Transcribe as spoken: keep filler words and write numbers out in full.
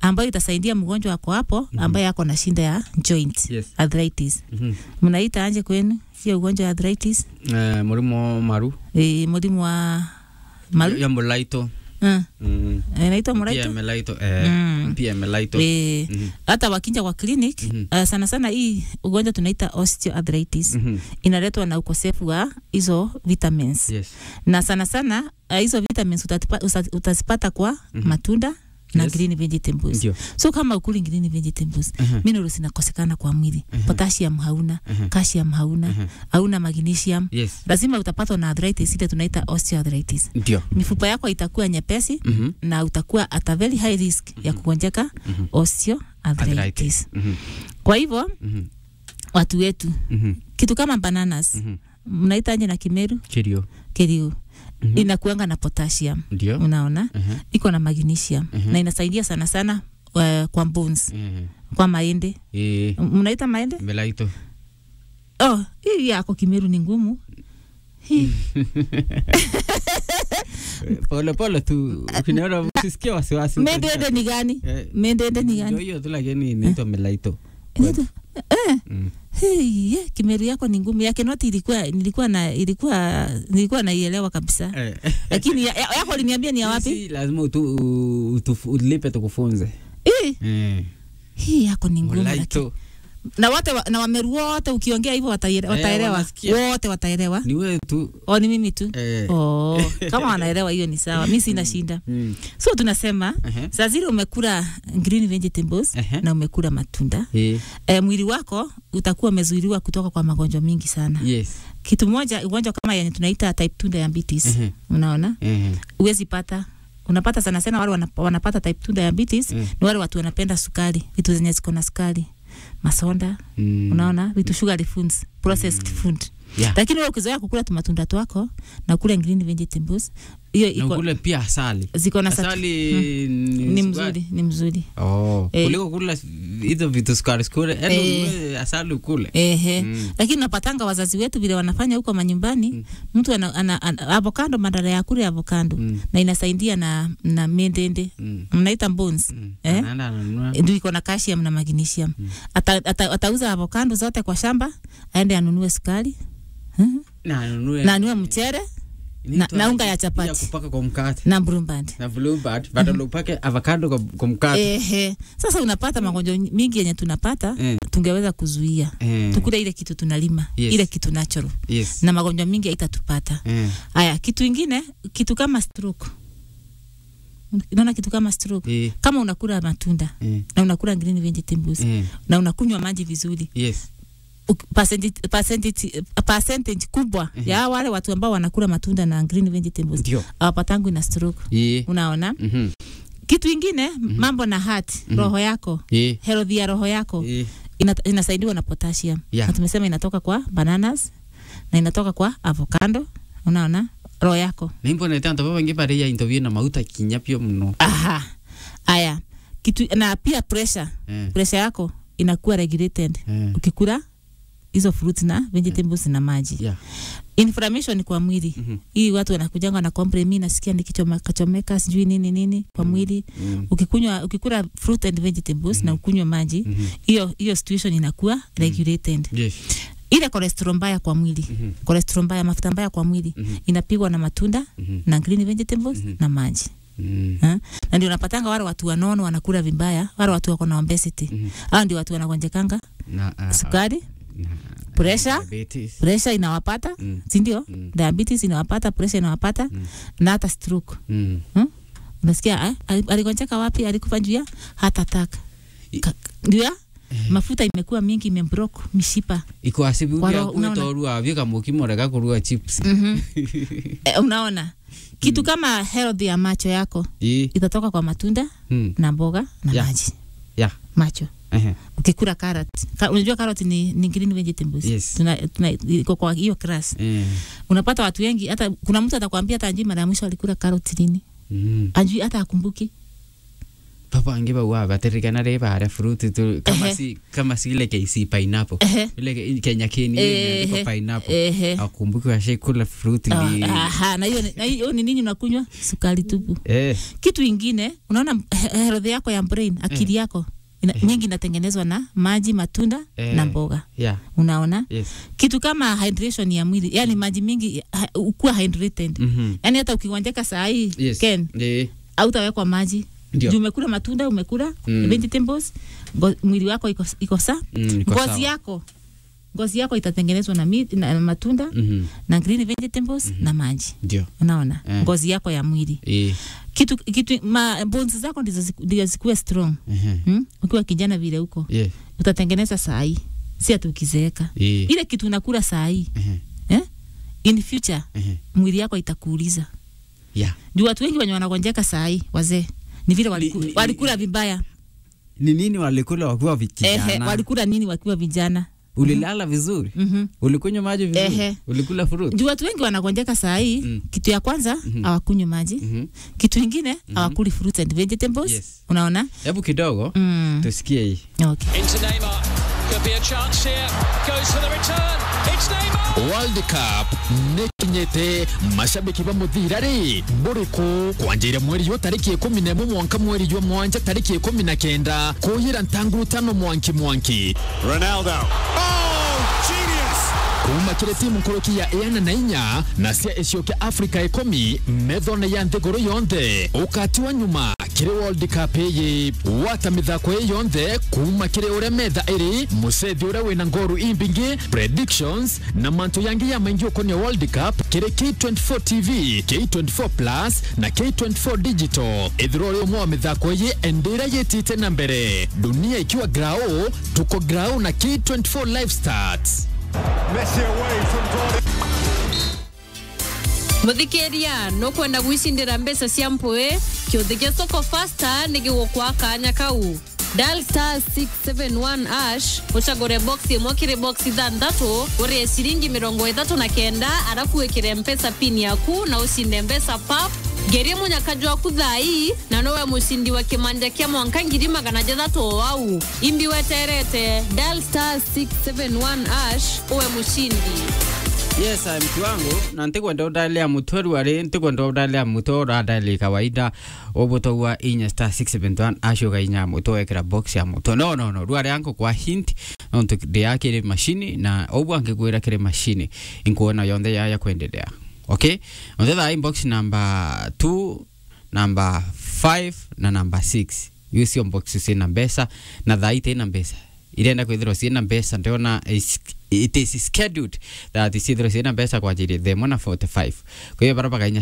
ambayo itasaidia mgonjwa wako hapo ambaye yako na shinda ya joint, yes. arthritis. Mm-hmm. Mnaita anje kwenu hiyo ugonjwa ya arthritis? Eh, murimo maru. Eh, murimo wa maru? Ya molaito. Uh. Mm. Inaitwa molaito? Pia melaito eh mm. Pia melaito. Eh, mm-hmm. Hata wakinja kwa clinic mm-hmm. uh, sana sana hii ugonjwa tunaita osteoarthritis. Mm-hmm. Inaletwa na ukosefu wa hizo vitamins. Yes. Na sana sana hizo uh, vitamins utazipata kwa mm-hmm. matunda na yes. green vegetables. Ndiyo. So kama ukuli green vegetables, uh-huh. minerals zinakosekana kwa mwili. Uh-huh. Potassium hauna, uh-huh. calcium hauna, uh-huh. hauna magnesium. Yes. Lazima utapatwa na arthritis ile tunaita osteoarthritis. Ndiyo. Mifupa yako itakuwa nyepesi uh-huh. na utakuwa at a very high risk uh-huh. ya kugonjeka uh-huh. osteoarthritis. Uh-huh. Kwa hivyo uh-huh. watu wetu uh-huh. kitu kama bananas uh-huh. mnaita aje na Kimeru? Kerio. Kerio. Mm-hmm. Inakuanga na potassium. Ndiyo. Unaona? Uh-huh. Iko na magnesium. Uh-huh. Na inasaidia sana sana uh, kwa bones. Uh-huh. Kwa maende. Eh. Mnaita maende? Melaito. Oh, hii yako Kimeru ni ngumu. Hii. Pole pole tu. Ukiniona msisikie wasiwasi. Mendende ni gani? Mendende ni gani? Hiyo tu lakini inaitwa melaito. Inaitwa eh. Mm. Hey, yeah, Kimeru yako ni ngumu. Yake noti ilikuwa nilikuwa na ilikuwa nilikuwa naielewa kabisa. Eh. Lakini ya, yako aliniambia ni ya wapi? Si lazima tu ulipe tukufunze. Eh. Eh. Hii yako ni ngumu lakini. Na wote wa, na Wameru wote ukiongea hivyo wataelewa, wataelewa. Wote wataelewa. Ni wewe tu. Oh, ni mimi tu. Eh. Oh, kama wanaelewa hiyo ni sawa. Mimi sina shinda. Mm. So tunasema uh-huh. saa zile umekula green vegetables uh-huh. na umekula matunda. Eh. Eh, mwili wako utakuwa umezuiliwa kutoka kwa magonjwa mingi sana. Yes. Kitu moja ugonjwa kama yani tunaita type two diabetes. Uh-huh. Unaona? Uh-huh. Uwezi pata unapata sana sana wale wanapata type two diabetes uh-huh. ni wale watu wanapenda sukari, vitu zenye ziko na sukari. Masonda, mm. unaona, vitu sugary foods, processed mm. food. Yeah. Lakini wewe ukizoea kukula matunda twako na kula green vegetables, hiyo iko kula pia asali. Ziko na asali hmm. ni, ni mzuri, ni mzuri. Oh, eh. Kuliko kula hizo vitu sukari sukari, eh. asali ukule. Ehe. Mm. Lakini napatanga wazazi wetu vile wanafanya huko manyumbani, mm. mtu ana, ana, ana avocado badala ya kula avocado mm. na inasaidia na na mendende. Mm. Mnaita bones. Mm. Eh? Ndio iko na calcium na magnesium. Mm. Ata, ata, atauza avocado zote kwa shamba, aende anunue sukari. Hmm? Na anunue na anunue mchere na, na unga ya chapati ya kupaka kwa mkate na blueband na blueband badala mm-hmm. upake avocado kwa, kwa mkate. Ehe. Sasa unapata magonjwa mingi yenye tunapata eh. tungeweza kuzuia eh. tukule ile kitu tunalima. Yes. Ile kitu natural. Yes. Na magonjwa mingi haitatupata. Haya eh. kitu kingine kitu kama stroke. Unaona kitu kama stroke eh. kama unakula matunda eh. na unakula green vegetables eh. na unakunywa maji vizuri. Yes. Percentage, percentage, percentage kubwa uh-huh. ya wale watu ambao wanakula matunda na green vegetables hawapatangu na stroke. Yeah. Unaona? Mm-hmm. Kitu kingine mm-hmm. mambo na heart, mm-hmm. roho yako, yeah. health ya roho yako yeah. ina, inasaidiwa na potassium. Yeah. Na tumesema inatoka kwa bananas na inatoka kwa avocado. Unaona? Roho yako. Nimbo na tanto baba ngipare ya interview na mauta kinyapio mno. Aha. Aya. Kitu na pia pressure. Yeah. Pressure yako inakuwa regulated. Yeah. Ukikula hizo fruits na vegetables yeah. na maji. Yeah. Inflammation kwa mwili. Mm-hmm. Hii watu wanakujanga na complain, mimi nasikia nikichomeka chomeka sijui nini nini kwa mwili. Mm-hmm. Ukikunywa ukikula fruit and vegetables mm-hmm. na ukunywa maji, hiyo mm-hmm. hiyo situation inakuwa mm-hmm. regulated. Yes. Ile cholesterol mbaya kwa mwili. Mm-hmm. Cholesterol mbaya, mafuta mbaya kwa mwili mm-hmm. inapigwa na matunda mm-hmm. na green vegetables mm-hmm. na maji. Mm. Ha? Na ndio unapatanga wale watu wanono wanakula vibaya, wale watu wako na obesity. Mm-hmm. Hao ndio watu wanagonjekanga na uh, sukari. Pressure, diabetes. Pressure inawapata, mm. si ndio? Mm. Diabetes inawapata, pressure inawapata, mm. na hata stroke. Mm. Hmm? Unasikia eh? Aligonjeka wapi? Alikufa juu ya heart attack. Ndio? Eh. Mafuta imekuwa mingi, imeblock mishipa. Iko asibu ya kutorua avika mukimorega kurua chips. Mhm. eh, unaona? Kitu mm. kama health ya macho yako I. itatoka kwa matunda mm. na mboga na yeah. maji. Yeah. Macho. Uh-huh. Ukikula carrot, Ka, unajua carrot ni, ni green vegetables. Yes. Tuna tuna iko kwa hiyo class. Uh-huh. Unapata watu wengi, hata kuna mtu atakwambia hata anjui mara ya mwisho alikula carrot lini. Mm. Anjui hata akumbuki. papa angeba wa baterika na reba ara fruit tu kama si kama si ile kesi pineapple ile Kenya Kenya ile pineapple akumbuka ashe kula fruit ni aha na hiyo na hiyo ni nini unakunywa sukari tupu eh kitu kingine unaona health yako ya brain akili yako Ina, eh. nyingi inatengenezwa na maji, matunda eh. na mboga. Yeah. Unaona? Yes. Kitu kama hydration ya mwili, yani maji mingi ukuwa hydrated. Mm -hmm. Yani hata ukiwanjeka saa hii, yes. Ken, yeah. Hautawekwa maji. Juu umekula matunda, umekula mm. vegetables, mwili wako iko iko sawa. Mm, ngozi yako ngozi yako itatengenezwa na, na matunda mm -hmm. na green vegetables mm -hmm. na maji. Ndio. Unaona? Eh. Ngozi yako ya mwili. Eh. Kitu kitu ma bones zako ndizo ndizo zikuwe strong. Uh -huh. hmm? Ukiwa kijana vile huko. Yeah. Utatengeneza saa hii. Si ati ukizeeka. Yeah. Ile kitu unakula saa hii. Uh -huh. Eh? In future uh -huh. mwili yako itakuuliza. Yeah. Ndio watu wengi wenye wanagonjeka saa hii wazee. Ni vile walikula, ni, walikula vibaya. Ni nini walikula wakiwa vijana? Eh, walikula nini wakiwa vijana? Ulilala vizuri? Mm -hmm. Ulikunywa maji vizuri? Ehe. Ulikula fruit? Ndio watu wengi wanagonjeka saa hii, mm. kitu ya kwanza hawakunywi mm -hmm. maji. Mm -hmm. Kitu kingine hawakuli mm -hmm. fruits and vegetables. Yes. Unaona? Hebu kidogo mm. tusikie hii. Okay. Into Neymar. Could be a chance here. Goes for the return. It's Neymar. World Cup nekinyete mashabiki ba muthirari buriko kwanjira mweri yo tariki kumi na ĩmwe mwanka mweri yo mwanja tariki kumi na kenda kuhira ntanguru tano mwanki mwanki Ronaldo. Oh, genius. Kuma kire timu nkoroki ya ena na inya na cia Ethiopia Africa ikomi methone ya nthiguru yonthe ukati wa nyuma kire World Cup iyi wata mithako yonthe kuma kire ure metha iri musethi ure wina ngoru imbingi predictions na mantu yangi ya maingi ukonia World Cup kire K twenty-four T V, K twenty-four Plus na K twenty-four Digital ithirori umwe wa mithako iyi endira yetite na mbere dunia ikiwa grao tuko grao na K twenty-four Live Starts. Messi away from goal. Muthikeria no kwenda gwicindira mbesa cia mpwe kiuthige soko faster nigwo kwa kanya kau dial star six seven one hash uchagore box imwe kire box ithandatu uri ciringi mirongo ithatu na kenda arafu wekire mpesa pin yaku na ucinde mbesa pap geria munyakaji waku thai na nowe mucindi wa kimanja kia mwanka ngiri magana jathatu wau imbi weterete dial star six seven one hash uwe mucindi. Yes, I'm Kiwango. Na ntikwa ndo dali ya mutori wale, ntikwa ndo dali ya mutora dali kawaida. Oboto wa inya star six seven one ashoka inya mutoe kira box ya muto. No, no, no. Ruare yanko kwa hint. Na ntu dea kire mashini. Na obu anke kuwera kire mashini. Inkuona yonde ya ya kuendelea. Okay? Onteda inbox number two, number five, na number six. Yusi inbox usi nambesa. Na dhaite nambesa. Irenda kwithiro si nambesa. Ndeona it is scheduled that is either sina pesa kwa ajili the mona forty-five. Kwa hiyo barabara